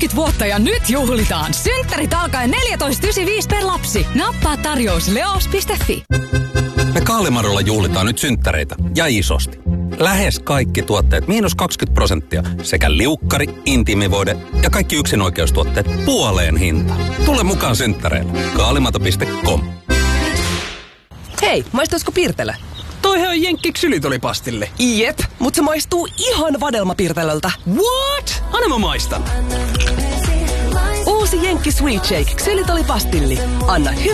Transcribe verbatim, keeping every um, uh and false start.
kolmekymmentä vuotta ja nyt juhlitaan. Synttärit alkaen neljätoista yhdeksänkymmentäviisi per lapsi. Nappaa tarjous leos piste fi. Me Kaalimarolla juhlitaan nyt synttäreitä ja isosti. Lähes kaikki tuotteet miinus kaksikymmentä prosenttia sekä liukkari, intiimivoide ja kaikki yksinoikeustuotteet puoleen hinta. Tule mukaan synttäreille. Kaalimato piste com. Hei, maistaisiko Pirtelö? Toihan on Jenkki ksylitolipastille. Jep, mutta se maistuu ihan vadelmapirtelöltä. What? Anna mä maistan. Uusi Jenkki Sweet Shake ksylitolipastilli. Anna hyvä